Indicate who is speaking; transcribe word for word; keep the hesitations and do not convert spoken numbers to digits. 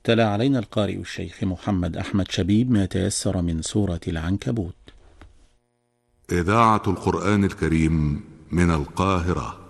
Speaker 1: تلا علينا القارئ الشيخ محمد أحمد شبيب ما تيسر من سورة العنكبوت.
Speaker 2: إذاعة القرآن الكريم من القاهرة.